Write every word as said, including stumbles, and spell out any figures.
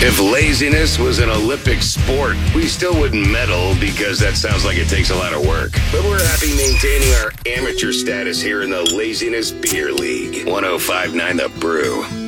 If laziness was an Olympic sport, we still wouldn't medal because that sounds like it takes a lot of work. But we're happy maintaining our amateur status here in the Laziness Beer League. one oh five point nine The Brew.